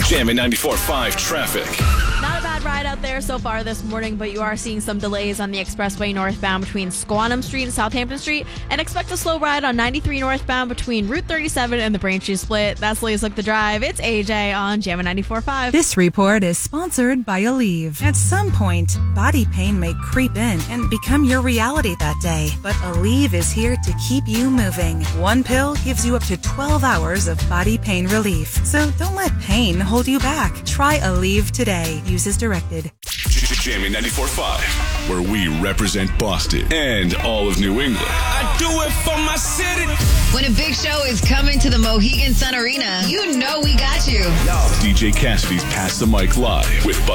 Jammin' 94.5 traffic. Not a bad ride out there so far this morning, but you are seeing some delays on the expressway northbound between Squantum Street and Southampton Street, and expect a slow ride on 93 northbound between Route 37 and the Braintree Split. That's Lee's Look the Drive. It's AJ on Jammin' 94.5. This report is sponsored by Aleve. At some point, body pain may creep in and become your reality that day, but Aleve is here to keep you moving. One pill gives you up to 12 hours of body pain relief. So don't let pain hold you back. Try Aleve today. Use as directed. Jammin' 94.5, where we represent Boston and all of New England. I do it for my city. When a big show is coming to the Mohegan Sun Arena, you know we got you. DJ Cassidy's Pass the Mic Live with Buzz